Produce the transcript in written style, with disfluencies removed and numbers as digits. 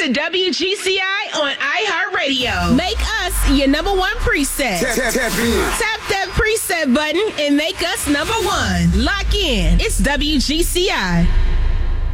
to WGCI on iHeartRadio. Make us your number one preset. Tap That preset button and make us number one. Lock in. It's WGCI.